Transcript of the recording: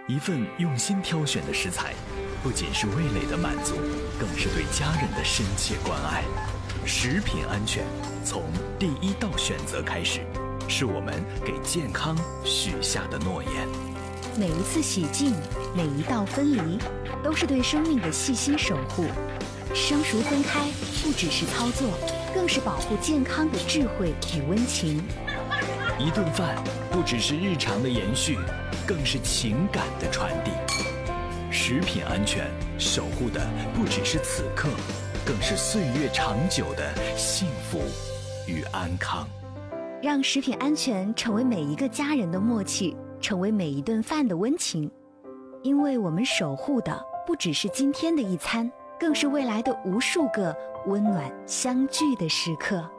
一份用心挑选的食材，不仅是味蕾的满足，更是对家人的深切关爱。食品安全从第一道选择开始，是我们给健康许下的诺言。 每一次洗净，每一道分离，都是对生命的细心守护。生熟分开不只是操作，更是保护健康的智慧与温情。 一顿饭不只是日常的延续，更是情感的传递。食品安全守护的不只是此刻，更是岁月长久的幸福与安康。 让食品安全成为每一个家人的默契，成为每一顿饭的温情。因为我们守护的不只是今天的一餐，更是未来的无数个温暖相聚的时刻。